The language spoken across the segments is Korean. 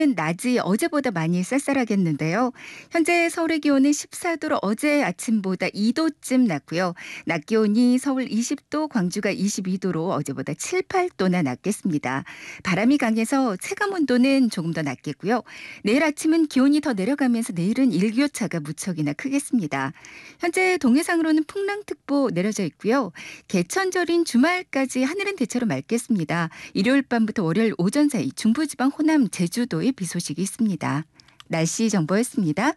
낮이 어제보다 많이 쌀쌀하겠는데요. 현재 서울의 기온은 14도로 어제 아침보다 2도쯤 낮고요. 낮 기온이 서울 20도, 광주가 22도로 어제보다 7, 8도나 낮겠습니다. 바람이 강해서 체감 온도는 조금 더 낮겠고요. 내일 아침은 기온이 더 내려가면서 내일은 일교차가 무척이나 크겠습니다. 현재 동해상으로는 풍랑특보 내려져 있고요. 개천절인 주말까지 하늘은 대체로 맑겠습니다. 일요일 밤부터 월요일 오전 사이 중부지방 호남, 제주도에 비 소식이 있습니다. 날씨 정보였습니다.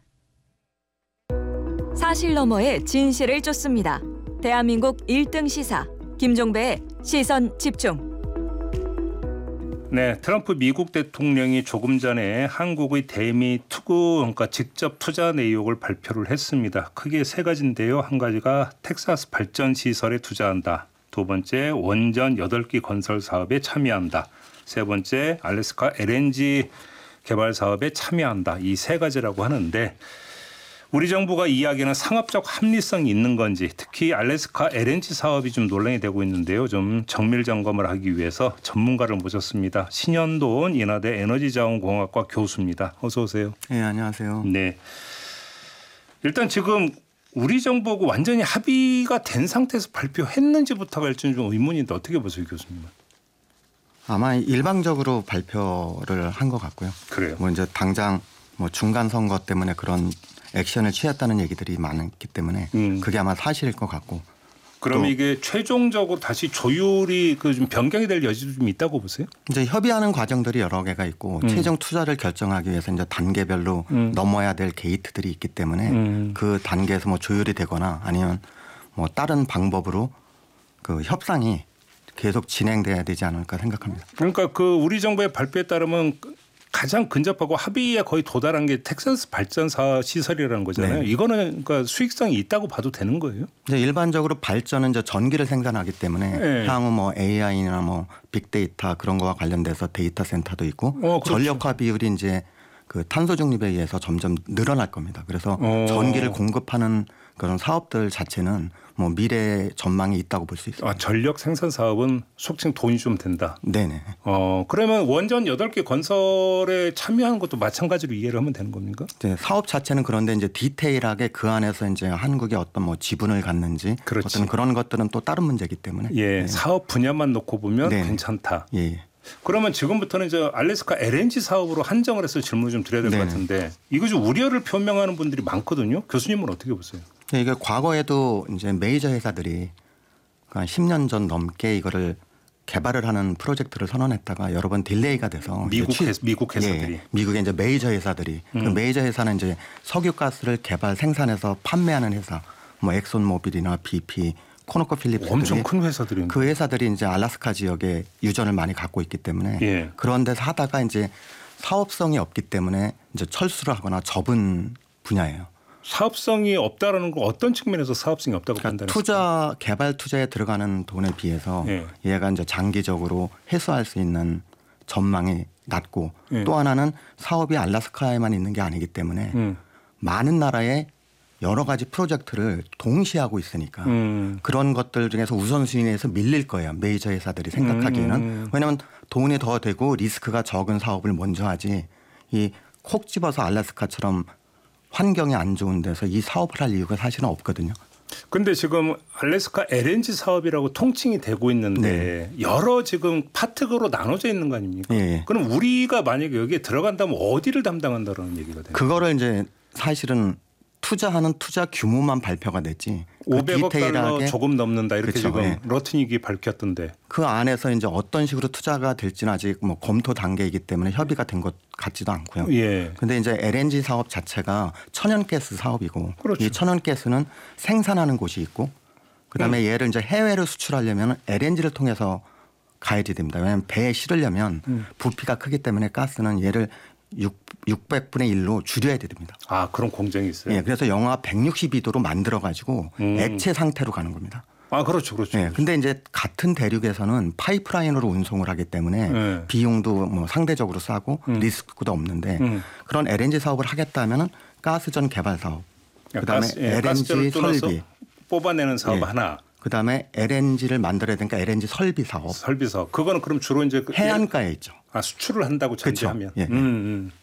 사실 너머의 진실을 쫓습니다. 대한민국 1등 시사 김종배의 시선 집중. 네, 트럼프 미국 대통령이 조금 전에 한국의 대미 투구, 그러니까 직접 투자 내역을 발표를 했습니다. 크게 세 가지인데요. 한 가지가 텍사스 발전 시설에 투자한다. 두 번째, 원전 8기 건설 사업에 참여한다. 세 번째, 알래스카 LNG 개발 사업에 참여한다. 이 세 가지라고 하는데 우리 정부가 이야기하는 상업적 합리성이 있는 건지, 특히 알래스카 LNG 사업이 좀 논란이 되고 있는데요. 좀 정밀 점검을 하기 위해서 전문가를 모셨습니다. 신현돈 인하대 에너지자원공학과 교수입니다. 어서 오세요. 네, 안녕하세요. 네. 일단 지금 우리 정부하고 완전히 합의가 된 상태에서 발표했는지부터가 일단 좀 의문인데 어떻게 보세요, 교수님? 아마 일방적으로 발표를 한 것 같고요. 그래요. 뭐 이제 당장 뭐 중간 선거 때문에 그런 액션을 취했다는 얘기들이 많기 때문에 그게 아마 사실일 것 같고. 그럼 이게 최종적으로 다시 조율이 좀 변경이 될 여지도 좀 있다고 보세요? 이제 협의하는 과정들이 여러 개가 있고 최종 투자를 결정하기 위해서 이제 단계별로 넘어야 될 게이트들이 있기 때문에 그 단계에서 뭐 조율이 되거나 아니면 뭐 다른 방법으로 그 협상이 계속 진행돼야 되지 않을까 생각합니다. 그러니까 그 우리 정부의 발표에 따르면 가장 근접하고 합의에 거의 도달한 게 텍사스 발전사 시설이라는 거잖아요. 네. 이거는 그러니까 수익성이 있다고 봐도 되는 거예요? 이제 일반적으로 발전은 이제 전기를 생산하기 때문에 네. 향후 뭐 AI나 뭐 빅데이터 그런 거와 관련돼서 데이터 센터도 있고 그렇죠. 전력화 비율이 이제 그 탄소 중립에 의해서 점점 늘어날 겁니다. 그래서 전기를 공급하는 그런 사업들 자체는 뭐 미래 전망이 있다고 볼 수 있습니다. 아, 전력 생산 사업은 속칭 돈이 좀 된다. 네네. 그러면 원전 8개 건설에 참여하는 것도 마찬가지로 이해를 하면 되는 겁니까? 이제 사업 자체는 그런데 이제 디테일하게 그 안에서 이제 한국이 어떤 뭐 지분을 갖는지 그렇지. 어떤 그런 것들은 또 다른 문제이기 때문에. 예, 네. 사업 분야만 놓고 보면 네네. 괜찮다. 예. 그러면 지금부터는 저 알래스카 LNG 사업으로 한정을 해서 질문을 좀 드려야 될 것 네네. 같은데 이거 좀 우려를 표명하는 분들이 많거든요. 교수님은 어떻게 보세요? 이게 과거에도 이제 메이저 회사들이 한 10년 전 넘게 이거를 개발을 하는 프로젝트를 선언했다가 여러 번 딜레이가 돼서 미국 회사들이. 예, 미국의 이제 메이저 회사들이 그 메이저 회사는 이제 석유가스를 개발 생산해서 판매하는 회사 뭐 엑손모빌이나 BP 코노코필립스 엄청 큰 회사들이 그 회사들이 이제 알래스카 지역에 유전을 많이 갖고 있기 때문에 예. 그런 데서 하다가 이제 사업성이 없기 때문에 이제 철수를 하거나 접은 분야예요. 사업성이 없다라는 건 어떤 측면에서 사업성이 없다고 그러니까 판단했습니까? 개발 투자에 들어가는 돈에 비해서 예. 얘가 이제 장기적으로 회수할 수 있는 전망이 낮고 예. 또 하나는 사업이 알래스카에만 있는 게 아니기 때문에 많은 나라의 여러 가지 프로젝트를 동시에 하고 있으니까 그런 것들 중에서 우선순위에서 밀릴 거예요. 메이저 회사들이 생각하기에는. 왜냐하면 돈이 더 되고 리스크가 적은 사업을 먼저 하지 이 콕 집어서 알래스카처럼 환경이 안 좋은 데서 이 사업을 할 이유가 사실은 없거든요. 근데 지금 알래스카 LNG 사업이라고 통칭이 되고 있는데 여러 지금 파트로 나눠져 있는 거 아닙니까? 예. 그럼 우리가 만약에 여기에 들어간다면 어디를 담당한다는 얘기가 돼요? 그거를 이제 사실은 투자하는 투자 규모만 발표가 됐지. 500억 달러 디테일하게 조금 넘는다 이렇게 그렇죠. 지금 예. 러트닉이 밝혔던데. 그 안에서 이제 어떤 식으로 투자가 될지는 아직 뭐 검토 단계이기 때문에 협의가 된 것 같지도 않고요. 예. 근데 이제 LNG 사업 자체가 천연가스 사업이고 그렇죠. 이 천연가스는 생산하는 곳이 있고 그다음에 얘를 이제 해외로 수출하려면 LNG를 통해서 가야지 됩니다. 왜냐하면 배에 실으려면 부피가 크기 때문에 가스는 얘를 600분의 1로 줄여야 됩니다. 아, 그런 공정이 있어요? 예, 그래서 영하 162도로 만들어 가지고 액체 상태로 가는 겁니다. 아, 그렇죠. 그렇죠. 예, 근데 이제 같은 대륙에서는 파이프라인으로 운송을 하기 때문에 비용도 뭐 상대적으로 싸고 리스크도 없는데 그런 LNG 사업을 하겠다면은 가스전 개발 사업, 그다음에 LNG 설비 뽑아내는 사업 예. 하나. 그다음에 LNG를 만들어야 되니까 LNG 설비 사업. 설비 사업. 그거는 그럼 주로 이제 해안가에 있죠. 수출을 한다고 전제하면. 그렇죠. 예.